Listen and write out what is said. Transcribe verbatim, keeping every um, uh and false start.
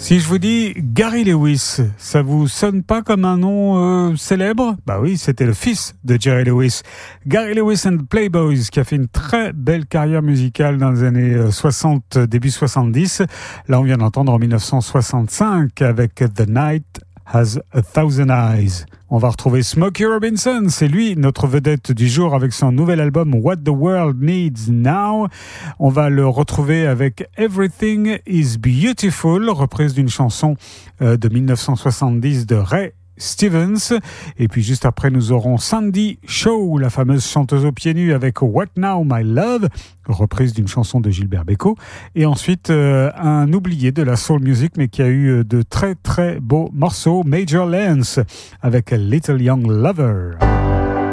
Si je vous dis Gary Lewis, ça vous sonne pas comme un nom euh, célèbre ? Bah oui, c'était le fils de Jerry Lewis. Gary Lewis and the Playboys, qui a fait une très belle carrière musicale dans les années soixante, début soixante-dix. Là, on vient d'entendre en dix-neuf cent soixante-cinq avec The Night Has a Thousand Eyes. On va retrouver Smokey Robinson, c'est lui notre vedette du jour avec son nouvel album What the World Needs Now. On va le retrouver avec Everything is Beautiful, reprise d'une chanson euh, de dix-neuf cent soixante-dix de Ray Stevens. Et puis juste après, nous aurons Sandy Shaw, la fameuse chanteuse aux pieds nus avec What Now My Love, reprise d'une chanson de Gilbert Bécaud. Et ensuite, euh, un oublié de la soul music, mais qui a eu de très très beaux morceaux, Major Lance avec A Little Young Lover.